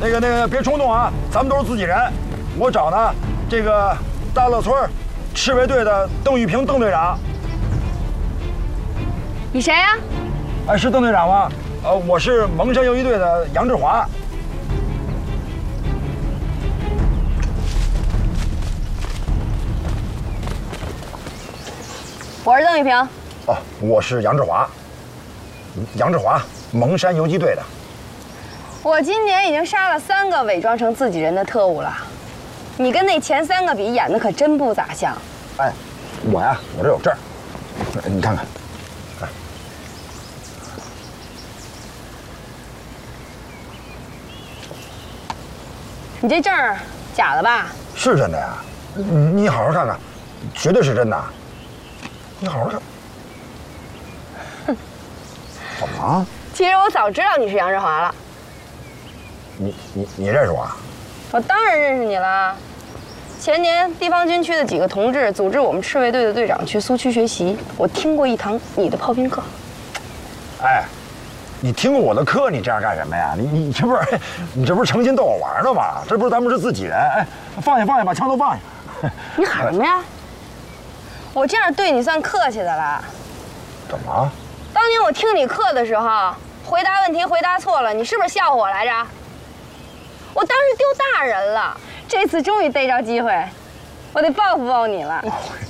那个，别冲动啊，咱们都是自己人。我找呢，这个大乐村赤卫队的邓玉平邓队长。 你谁呀？ 哎，是邓队长吗？我是蒙山游击队的杨志华。 我是邓玉平。 哦，我是杨志华。杨志华，蒙山游击队的。 我今年已经杀了3个伪装成自己人的特务了，你跟那前3个比，演的可真不咋像。 哎，我这有证儿，你看看。哎， 你这证儿假的吧？ 是真的呀，你好好看看，绝对是真的。你好好看。哼，怎么了？ 其实我早知道你是杨志华了。 你认识我啊？ 我当然认识你了。前年地方军区的几个同志组织我们赤卫队的队长去苏区学习，我听过一堂你的炮兵课。 哎，你听过我的课，你这样干什么呀？你这不是成心逗我玩呢吗？这不是咱们是自己人。哎，放下，把枪都放下。 你喊什么呀？我这样对你算客气的了。 怎么了？ 当年我听你课的时候，回答问题回答错了，你是不是笑话我来着？我当时丢大人了，这次终于逮着机会，我得报复你了。